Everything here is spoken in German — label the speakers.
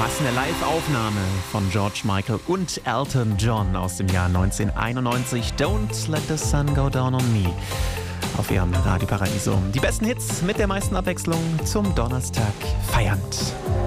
Speaker 1: Was eine Live-Aufnahme von George Michael und Elton John aus dem Jahr 1991. Don't Let the Sun Go Down on Me. Auf ihrem Radio Paradiso. Die besten Hits mit der meisten Abwechslung zum Donnerstag feiernd.